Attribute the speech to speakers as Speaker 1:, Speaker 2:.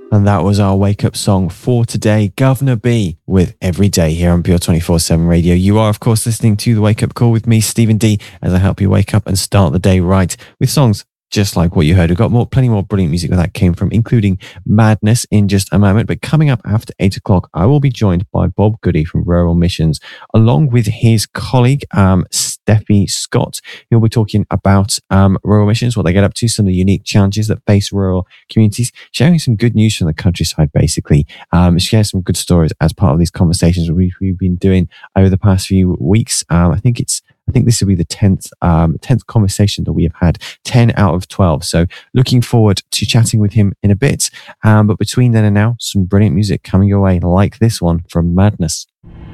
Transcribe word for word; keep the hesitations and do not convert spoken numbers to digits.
Speaker 1: And that was our wake up song for today, Governor B with Every Day here on Pure twenty-four seven Radio. You are, of course, listening to the Wake Up Call with me, Stephen D, as I help you wake up and start the day right with songs just like what you heard. We've got more, plenty more brilliant music where that came from, including Madness in just a moment. But coming up after eight o'clock, I will be joined by Bob Goody from Rural Missions, along with his colleague, um, Steffi Scott. He'll be talking about um, Rural Missions, what they get up to, some of the unique challenges that face rural communities, sharing some good news from the countryside, basically. Um, share some good stories as part of these conversations we've, we've been doing over the past few weeks. Um, I think it's I think this will be the tenth um, tenth conversation that we have had, ten out of twelve. So looking forward to chatting with him in a bit. Um, but between then and now, some brilliant music coming your way, like this one from Madness.